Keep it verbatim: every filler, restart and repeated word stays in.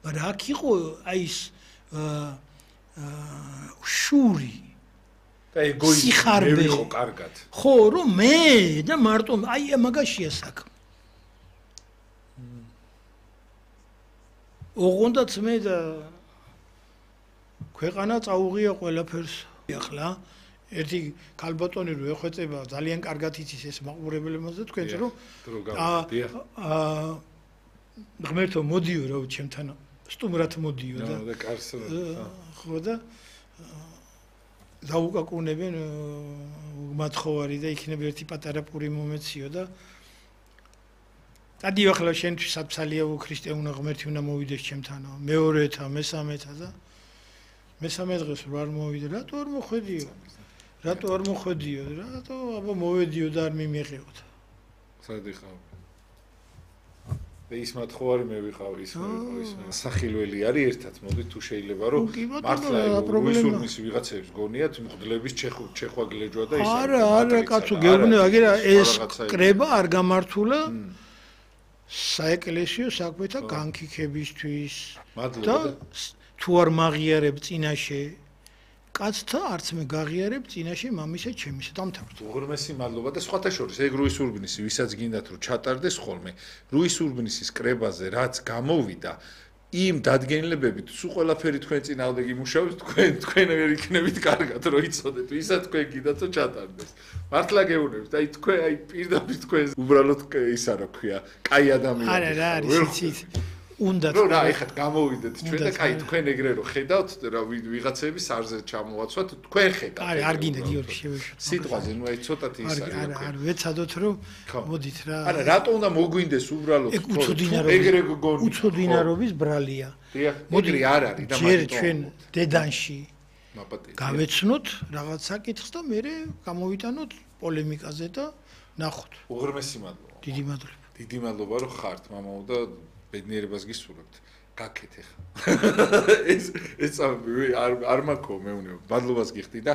მაგრამ აქ იყო აი ეს შური და ეგოიზმი მე ვიყო კარგად. ხო, რომ მე და მარტო აი მაგაშია საქმე. ოღონდაც მე და ქვეყანა წაუღია ყველაფერს. ახლა ერთი ქალბატონი რო ეხვეწება ძალიან კარგად იცის ეს მაყურებლებმაც და თქვენც რომ აა ღმერთო მოდიო რა ჩემთან სტუმრად მოდიო და და კარს ხო და დაუკაკუნებენ მათხოვარი და იქნებ ერთი პატარა პური მომეციო და დადიო ახლა შენთვის საფცალია უქრისტე უნდა ღმერთი უნდა მოვიდეს ჩემთანო მეორეთა მესამეთა და მესამე დღეს არ მოვიდე რატო არ მოხვედიო რატო არ მოხვედიო რატო აბა მოვედიო და არ მიმეყევთ სად იყავ და ის მათხოვარი მე ვიყავ ის მე ვიყავ ის სახილველი არის ერთად მოდი თუ შეიძლება რომ მართლა რუისურმის ვიღაცებს გონიათ მღვდლების ჩეხვა გლეჯვა და ის არა არა კაცო გეუბნები აგერა ეს კრება არ გამართულა საეკლესიო საქმეთა განკიქებისთვის და თუ არ მაღიარებ წინაშე კაცთა არც მე გაღიარებ წინაშე მამისა ჩემისა დამთავრდა. უღრმესი მადლობა და სხვათა შორის ეგ რუის ურბნისი ვისაც გინდათ რომ ჩატარდეს ხოლმე რუის ურბნისის კრებაზე რაც გამოვიდა იმ დადგენილებებით სულ ყველაფერი თქვენ წინააღმდეგ იმუშავებს თქვენ თქვენ ვერ იქნებით კარგად რომ იცოდეთ ვისაც თქვენ გინდათ რომ ჩატარდეს. მართლა გეუბნებით აი თქვენ აი პირდაპირ თქვენ უბრალოდ ისა რა ქვია კაი ადამიანი. არა რა არის იცით უნდა რო რა ეხლა გამოვიდეთ ჩვენ და კაი თქვენ ეგრე რო ხედავთ რა ვიღაცების არზე ჩამოვაცვათ თქვენ ხედავთ არა არ გინდა გიორგი შევეშოთ სიტყვაზე ნუ აი ცოტათი ის არის არა არა ვეცადოთ რომ მოდით რა არა რატო უნდა მოგვინდეს უბრალოდ ეგრე გონი უცოდინარობის ბრალია მოდი არ არის და ჯერ ჩვენ დედანში გავეცნოთ რაღაც საკითხს და მე გამოვიტანოთ პოლემიკაზე და ნახოთ უღრმესი მადლობა დიდი მადლობა დიდი მადლობა რომ ხართ მამაო და ბედნიერებას გისურვებთ. გაქეთ ახლა. ეს ეს არ არ მაქვს მეუნე. მადლობას გიხდი და